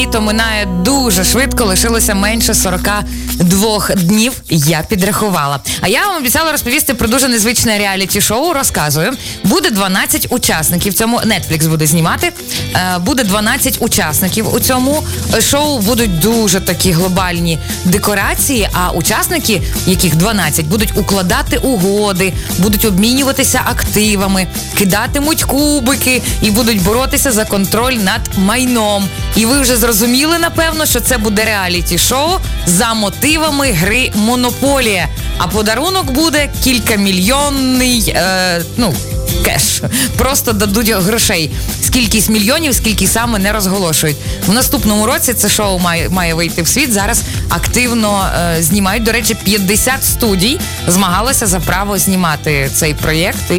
літо минає дуже швидко, лишилося менше 42 днів, я підрахувала. А я вам обіцяла розповісти про дуже незвичне реаліті-шоу, розказую. Буде 12 учасників, цьому Netflix буде знімати. Буде 12 учасників у цьому шоу, будуть дуже такі глобальні декорації, а учасники, яких 12, будуть укладати угоди, будуть обмінюватися активами, кидатимуть кубики і будуть боротися за контроль над майном. І ви вже зрозуміли, напевно, що це буде реаліті-шоу за мотивами гри «Монополія». А подарунок буде кількамільйонний, кеш. Просто дадуть грошей. Скількись мільйонів, скільки саме не розголошують. В наступному році це шоу має вийти в світ. Зараз активно знімають. До речі, 50 студій змагалися за право знімати цей проєкт.